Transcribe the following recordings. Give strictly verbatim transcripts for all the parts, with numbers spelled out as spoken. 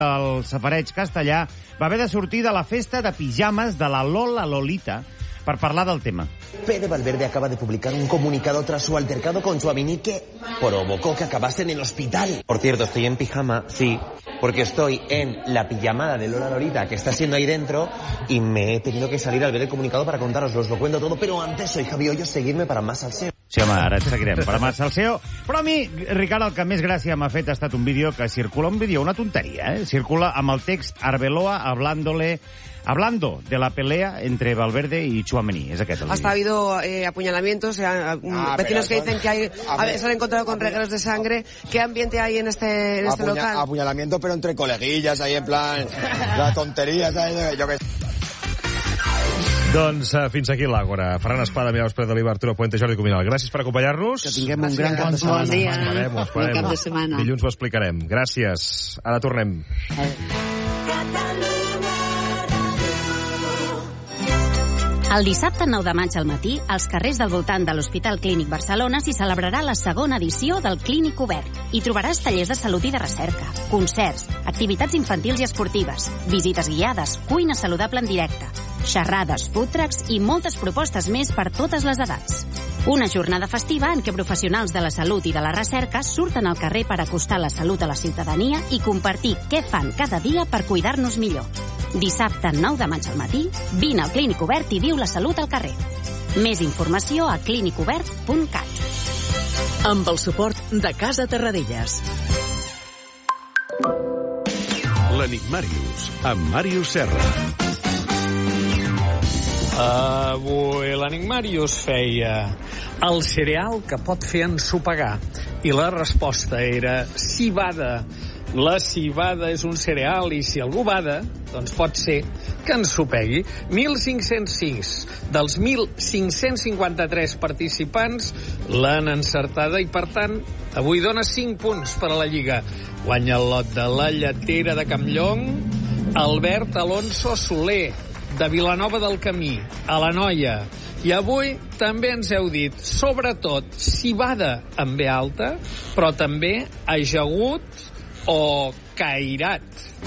El safareig castellà va haver de sortir de la festa de pijames de la Lola Lolita per parlar del tema. Fede Valverde acaba de publicar un comunicado tras su altercado con Tchouaméni que provocó que acabase en el hospital. Por cierto, estoy en pijama, sí, porque estoy en la pijamada de Lola Lolita que está siendo ahí dentro y me he tenido que salir al ver el comunicado para contaroslo, os lo cuento todo, però antes soy Javi Hoyos, seguidme para más salseo. Sí, home, ara et seguirem per a más salseo. Però a mi, Ricard, el que més gràcia m'ha fet ha estat un vídeo que circula, un vídeo, una tonteria, eh? Circula amb el text Arbeloa hablándole... Hablando de la pelea entre Valverde y Tchouaméni. Es aquest el Hasta ha habido eh, apuñalamientos, eh, ah, vecinos que dicen que hay, a ver, se han encontrado con regueros de sangre. ¿Qué ambiente hay en este, en este Apuña, local? Apuñalamiento, pero entre coleguillas, ahí en plan, la tontería, ¿sabes? Yo que... Doncs uh, fins aquí l'Àgora. Ferran Espada, Mireia Espret d'Oliva, Arturo Puente, Jordi Cuminal. Gràcies per acompanyar-nos. Que tinguem un gran cap de setmana. Bon dia. Esperem, ho esperem. Bon cap de setmana. Dilluns ho explicarem. Gràcies. Ara tornem. El dissabte nou de maig al matí, als carrers del voltant de l'Hospital Clínic Barcelona s'hi celebrarà la segona edició del Clínic Obert. Hi trobaràs tallers de salut i de recerca, concerts, activitats infantils i esportives, visites guiades, cuina saludable en directe, xerrades, food trucks i moltes propostes més per totes les edats. Una jornada festiva en què professionals de la salut i de la recerca surten al carrer per acostar la salut a la ciutadania i compartir què fan cada dia per cuidar-nos millor. Dissabte nou de maig al matí, vine al Clínic Obert i viu la salut al carrer. Més informació a clínic obert punt cat. Amb el suport de Casa Terradellas. L'Enigmàrius, amb Màrius Serra. Avui l'Enigmàrius feia el cereal que pot fer ensopegar. I la resposta era civada. La civada és un cereal i si algú bada, doncs pot ser que ensopegui. mil cinc-cents sis dels mil cinc-cents cinquanta-tres participants l'han encertada i, per tant, avui dona cinc punts per a la Lliga. Guanya el lot de la Lletera de Campllong, Albert Alonso Soler, de Vilanova del Camí, a la Noia. I avui també ens heu dit, sobretot, civada amb B alta, però també ajagut o cairat.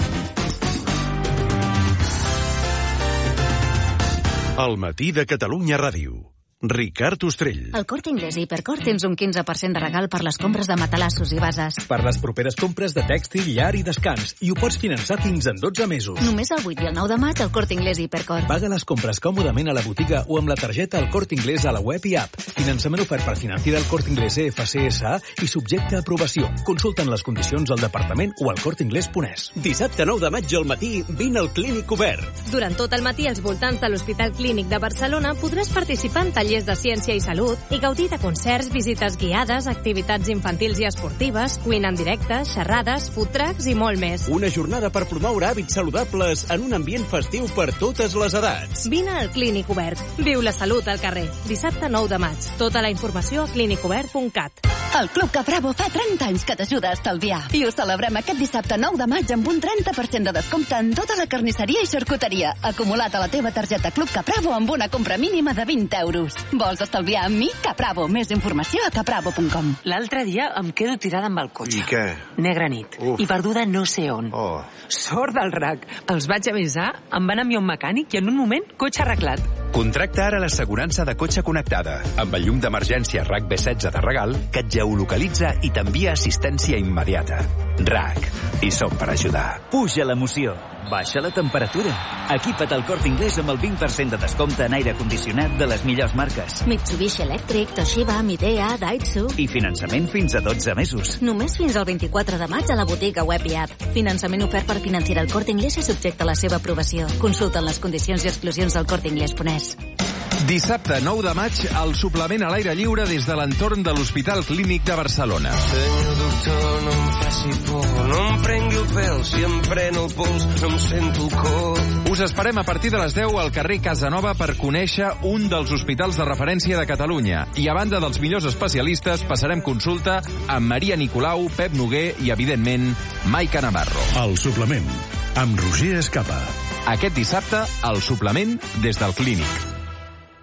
El matí de Catalunya Ràdio. Ricard Ostrell. Al Corte Inglés i Hipercor tens un quinze per cent de regal per les compres de matalassos i bases. Per les properes compres de tèxtil, llar i descans. I ho pots finançar fins en dotze mesos. Només el vuit i el nou de maig al Corte Inglés i Hipercor. Paga les compres còmodament a la botiga o amb la targeta al Corte Inglés a la web i app. Finançament ofert per Financiera del Corte Inglés E F C S A i subjecte a aprovació. Consulten les condicions al departament o al corteinglés punt es. Dissabte nou de maig al matí, vine al Clínic Obert. Durant tot el matí als voltants de l'Hospital Clínic de Barcelona podràs participar en tallers de ciència i salut i gaudir de concerts, visites guiades, activitats infantils i esportives, cuina en directe, xerrades, food trucks i molt més. Una jornada per promoure hàbits saludables en un ambient festiu per totes les edats. Vine al Clínic Obert. Viu la salut al carrer. Dissabte nou de maig. Tota la informació a clínic obert punt cat. El Club Capravo fa trenta anys que t'ajuda a estalviar. I ho celebrem aquest dissabte nou de maig amb un trenta per cent de descompte en tota la carnisseria i xarcuteria. Acumulat a la teva targeta Club Capravo amb una compra mínima de vint euros. Vols estalviar amb mi? Capravo. Més informació a capravo punt com. L'altre dia em quedo tirada amb el cotxe. I què? Negra nit. Uf. I perduda no sé on. Oh. Sort del R A C. Els vaig avisar, em van enviar un mecànic i en un moment, cotxe arreglat. Contracta ara l'assegurança de cotxe connectada amb el llum d'emergència R A C B setze de regal que et geolocalitza i t'envia assistència immediata. R A C. I som per ajudar. Puja l'emoció. Baixa la temperatura. Equipa't al Corte Inglés amb el vint per cent de descompte en aire condicionat de les millors marques. Mitsubishi Electric, Toshiba, Midea, Daihatsu. I finançament fins a dotze mesos. Només fins al vint-i-quatre de maig a la botiga web i app. Finançament ofert per Financiera el Corte Inglés i subjecte a la seva aprovació. Consulten les condicions i exclusions al corte inglés punt es. Dissabte nou de maig, el suplement a l'aire lliure des de l'entorn de l'Hospital Clínic de Barcelona. Senyor doctor, no em faci por, no em prengui el pèl, si em pren el pols, no em sento el cor. Us esperem a partir de les deu al carrer Casanova per conèixer un dels hospitals de referència de Catalunya. I a banda dels millors especialistes, passarem consulta amb Maria Nicolau, Pep Noguer i, evidentment, Maica Navarro. El suplement, amb Roger Escapa. Aquest dissabte, el suplement des del Clínic.